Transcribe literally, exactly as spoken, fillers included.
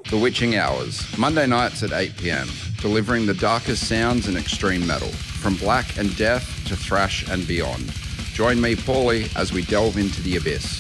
The Witching Hours, Monday nights at eight p.m, delivering the darkest sounds in extreme metal, from black and death to thrash and beyond. Join me, Paulie, as we delve into the abyss.